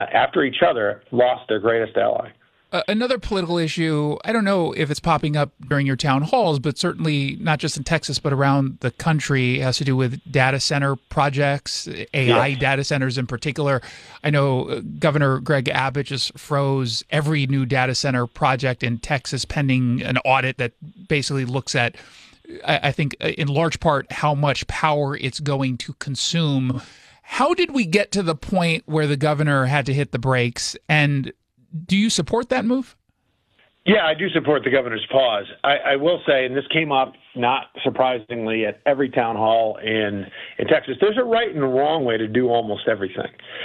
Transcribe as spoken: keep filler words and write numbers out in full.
after each other, lost their greatest ally. Uh, another political issue, I don't know if it's popping up during your town halls, but certainly not just in Texas, but around the country, has to do with data center projects, A I Yes. data centers in particular. I know uh, Governor Greg Abbott just froze every new data center project in Texas pending an audit that basically looks at, I, I think, in large part, how much power it's going to consume. How did we get to the point where the governor had to hit the brakes? And do you support that move? Yeah, I do support the governor's pause. I, I will say, and this came up, not surprisingly, at every town hall in, in Texas, there's a right and a wrong way to do almost everything.